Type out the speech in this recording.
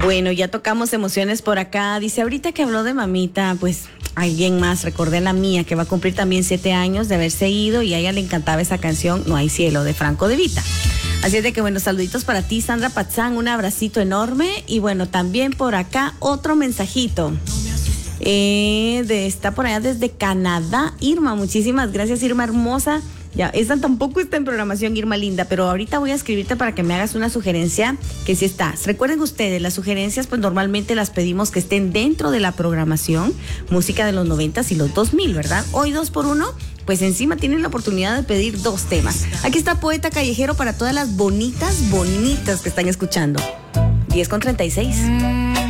Bueno, ya tocamos emociones por acá. Dice, ahorita que habló de mamita, pues alguien más, recordé a la mía, que va a cumplir también 7 años de haberse ido y a ella le encantaba esa canción, No hay cielo, de Franco De Vita. Así es de que, bueno, saluditos para ti, Sandra Patzán, un abracito enorme. Y bueno, también por acá otro mensajito. Está por allá desde Canadá, Irma. Muchísimas gracias, Irma hermosa. Ya, esta tampoco está en programación, Irma linda, pero ahorita voy a escribirte para que me hagas una sugerencia que sí está. Recuerden ustedes, las sugerencias pues normalmente las pedimos que estén dentro de la programación, música de los 90s y los 2000, ¿verdad? Hoy 2x1, pues encima tienen la oportunidad de pedir 2 temas. Aquí está Poeta Callejero para todas las bonitas que están escuchando. 10:36.